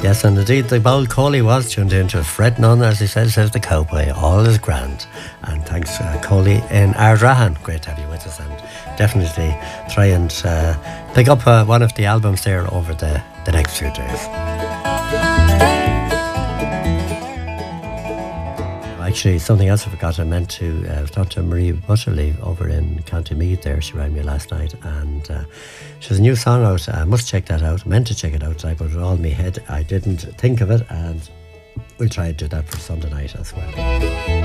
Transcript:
Yes, and indeed, the bold Coley was tuned into Fred Nunn, as he says the cowboy, all is grand. And thanks, Coley in Ardrahan. Great to have you with us, and definitely try and pick up one of the albums there over the next few days. Actually, something else I forgot. I meant to talk to Marie Butterley over in County Meath there. She rang me last night, and she has a new song out. I must check that out. I meant to check it out tonight, but with all in my head, I didn't think of it, and we'll try and do that for Sunday night as well.